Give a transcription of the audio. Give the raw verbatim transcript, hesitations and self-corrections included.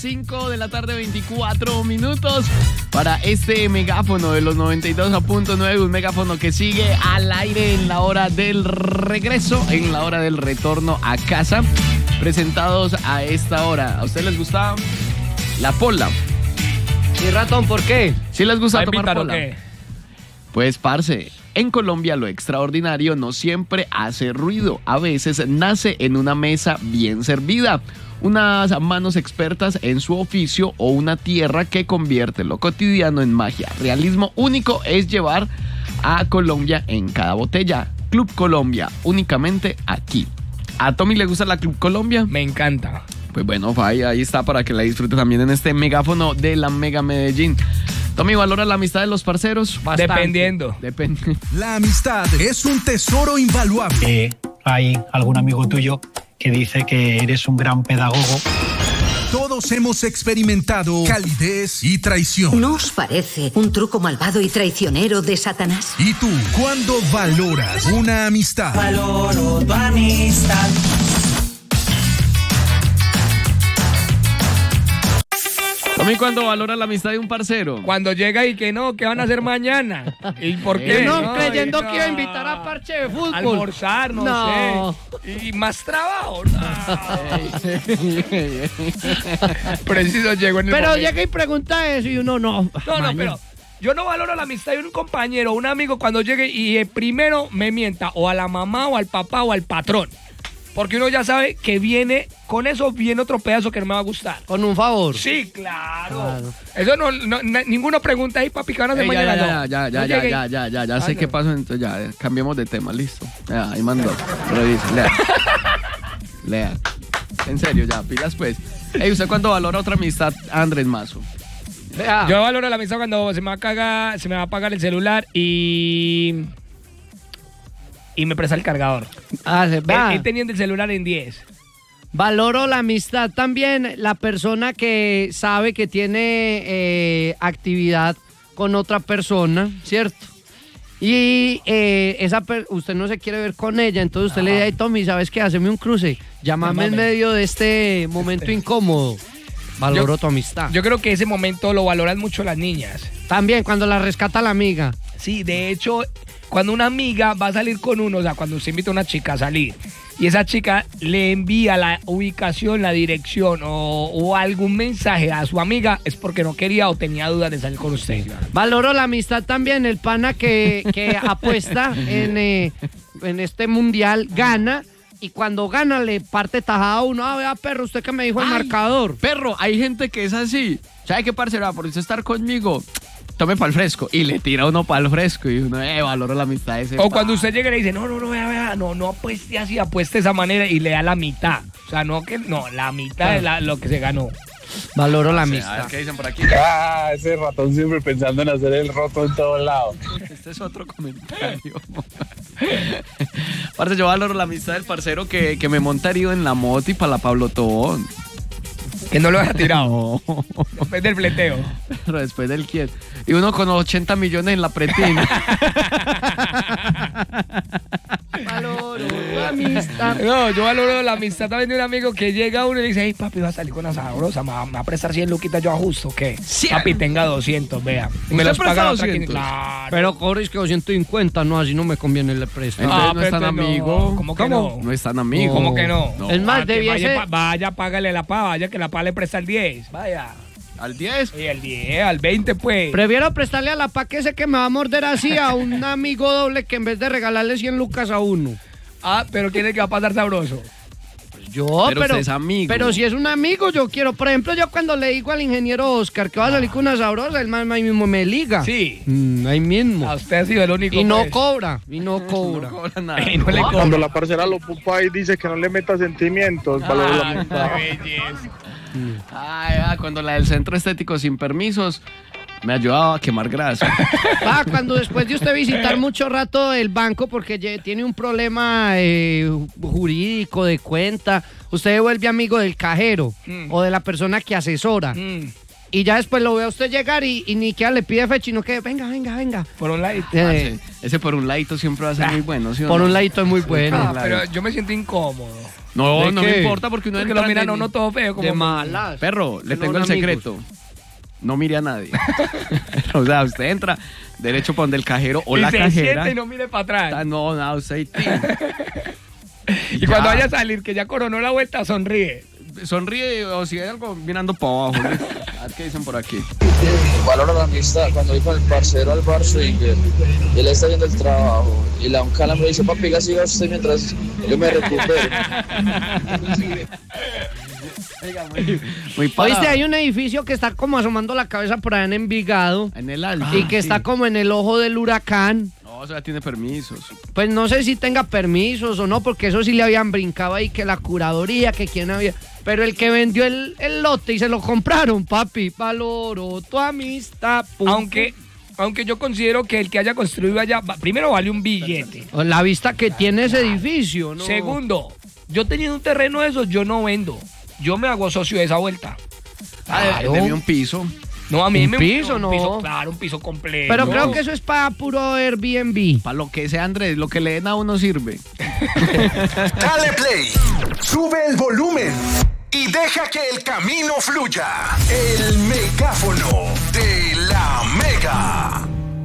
cinco de la tarde, veinticuatro minutos para este megáfono de los noventa y dos punto nueve, un megáfono que sigue al aire en la hora del regreso, en la hora del retorno a casa, presentados a esta hora. ¿A ustedes les gusta la pola? ¿Y ratón por qué? ¿Sí les gusta tomar pola? ¿Qué? Pues, parce, en Colombia lo extraordinario no siempre hace ruido, a veces nace en una mesa bien servida, unas manos expertas en su oficio o una tierra que convierte lo cotidiano en magia. Realismo único es llevar a Colombia en cada botella. Club Colombia, únicamente aquí. ¿A Tommy le gusta la Club Colombia? Me encanta. Pues bueno, Fay, ahí está para que la disfrute también en este megáfono de la Mega Medellín. Tommy, ¿valora la amistad de los parceros? Bastante. Dependiendo. Depende. La amistad es un tesoro invaluable. Eh, hay algún amigo tuyo que dice que eres un gran pedagogo. Todos hemos experimentado calidez y traición. ¿No os parece un truco malvado y traicionero de Satanás? ¿Y tú, cuándo valoras una amistad? Valoro tu amistad. Tommy, ¿cuándo valora la amistad de un parcero? Cuando llega y que no, ¿qué van a hacer mañana? ¿Y por qué? Eh, no, No, creyendo no. que iba a invitar a parche de fútbol. Almorzar, no, No. sé. Y más trabajo. No. Preciso llegó en el Pero momento. llega y pregunta eso y uno no. No, no, Maño. pero yo no valoro la amistad de un compañero, un amigo cuando llegue y eh, primero me mienta o a la mamá o al papá o al patrón. Porque uno ya sabe que viene, con eso viene otro pedazo que no me va a gustar. Con un favor. Sí, claro. Claro. Eso no, no, na- ninguno pregunta ahí, papi, ¿qué van a hacer Ey, ya, mañana? ya, No. ya, ya, No ya, llegue. ya, ya, ya, ya Ah, sé no. qué pasó, entonces ya, eh, cambiemos de tema, listo. Ya, ahí mandó. Revisa, lea. Lea. En serio, ya, pilas pues. Ey, ¿usted cuándo valora otra amistad, Andrés Mazo? Vea. Yo valoro la amistad cuando se me va a cagar, se me va a apagar el celular y... Y me presta el cargador. Ah, se- vea. Él, él teniendo el celular en diez. Valoro la amistad también, la persona que sabe que tiene eh, actividad con otra persona, ¿cierto? Y eh, esa per- usted no se quiere ver con ella, entonces usted le dice, ay Tommy, ¿sabes qué? Haceme un cruce, llámame en Llámame. medio de este momento incómodo. Valoro Yo- tu amistad. Yo creo que ese momento lo valoran mucho las niñas. También cuando la rescata la amiga. Sí, de hecho, cuando una amiga va a salir con uno, o sea, cuando usted invita a una chica a salir y esa chica le envía la ubicación, la dirección o, o algún mensaje a su amiga, es porque no quería o tenía dudas de salir con usted. Valoro la amistad también, el pana que, que apuesta en, eh, en este mundial, gana, y cuando gana le parte tajada a uno. Ah, vea, perro, usted que me dijo el Ay, marcador. Perro, hay gente que es así. ¿Sabe qué, parcero? Por usted estar conmigo, tome pa'l fresco. Y le tira uno pa'l fresco y uno, eh, valoro la amistad de ese O pa. cuando usted llega y le dice, no, no, no, vea, vea, no, no apueste así, apueste de esa manera y le da la mitad. O sea, no, que no, la mitad de la- lo que se ganó. Valoro la Sí, a ver amistad. qué dicen por aquí. Ah, ese ratón siempre pensando en hacer el roto en todos lados. Este es otro comentario. Parce, yo valoro la amistad del parcero que, que me monta herido en la moto y para la Pablo Tobón. Que no lo haya tirado. Después del fleteo. Pero después del quién. Y uno con ochenta millones en la pretina. Valoro la amistad. No, yo valoro la amistad también de un amigo que llega a uno y le dice, hey, papi, va a salir con una sabrosa, me va, me va a prestar cien luquitas yo ajusto, ¿qué? cien. Papi, tenga doscientos, vea. Y me ¿Usted los presta paga la otra doscientos? quince. Claro. Pero cobres que doscientos cincuenta, no, así no me conviene el préstamo. Entonces Ah, no es tan pero no. amigo. ¿Cómo que no? No es tan amigo. ¿Cómo que no? No. Es más, Ah, que debiese... vaya, pa- vaya, págale la pa, vaya, que la pa le presta el diez. Vaya. ¿Al diez? Y el diez, al veinte, pues. Prefiero prestarle a la pa que ese que me va a morder así a un amigo doble que en vez de regalarle cien lucas a uno. Ah, pero quiere que va a pasar sabroso. Yo, Pero pero, usted es amigo. pero si es un amigo, yo quiero. Por ejemplo, yo cuando le digo al ingeniero Oscar que va a salir con una sabrosa, el man ahí mismo me liga. Sí. Mm, ahí mismo. A usted ha sido el único. Y no pues. cobra, y no cobra. No cobra nada. Y no le cobra. Cuando la parcera lo pupa y dice que no le meta sentimientos, valoro la Ah, amistad. qué belleza. Ay, ah, cuando la del centro estético sin permisos me ayudaba a quemar grasa. Ah, cuando después de usted visitar mucho rato el banco porque ye- tiene un problema eh, jurídico de cuenta, usted vuelve amigo del cajero Mm. o de la persona que asesora. Mm. y ya después lo ve a usted llegar y, y ni que le pide fecha, sino que venga, venga, venga. Por un ladito. Eh, Ese por un ladito siempre va a ser muy bueno, ¿sí o por no? un ladito es muy bueno. Ah, pero yo me siento incómodo. No, ¿De no qué? me importa porque uno Porque entra lo miran en- a uno todo feo. Como De malas. Perro, le Que tengo no el son secreto. No mire a nadie. O sea, usted entra derecho para donde el cajero o y la se cajera. siente y no mire para atrás. Ah, No, no, usted Y cuando vaya a salir, que ya coronó la vuelta, sonríe. sonríe o si hay algo mirando para abajo. ¿no? A ver qué dicen por aquí. Valoro la amistad. Cuando voy con el parcero al bar swinger y él está viendo el trabajo y la uncala me dice, papi, siga usted mientras yo me recupero. Muy parado. Oíste, hay un edificio que está como asomando la cabeza por allá en Envigado En el alto. y que está como en el ojo del huracán. No, o sea, tiene permisos. Pues no sé si tenga permisos o no, porque eso sí le habían brincado ahí, que la curaduría, que quién había... Pero el que vendió el, el lote y se lo compraron, papi, valoro tu amistad. pum, Aunque, aunque yo considero que el que haya construido allá, va- primero vale un billete. pum. La vista que tiene ese edificio, ¿no? Segundo, yo teniendo un terreno de esos, yo no vendo. Yo me hago socio de esa vuelta. Ah, Claro. deme un piso. No, a mí ¿Un me piso, un no? piso, claro, un piso completo. Pero No. creo que eso es para puro Airbnb. Para lo que sea, Andrés, lo que le den a uno sirve. Dale play. Sube el volumen. Y deja que el camino fluya. El megáfono de la Mega.